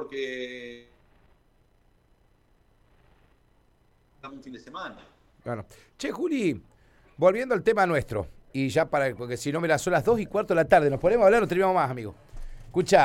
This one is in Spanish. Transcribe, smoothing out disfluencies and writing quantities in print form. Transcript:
porque un fin de semana. Bueno. Che, Juli, volviendo al tema nuestro, y ya porque si no me las son las 2:15 de la tarde, ¿nos ponemos a hablar o terminamos más, amigo? Escucha.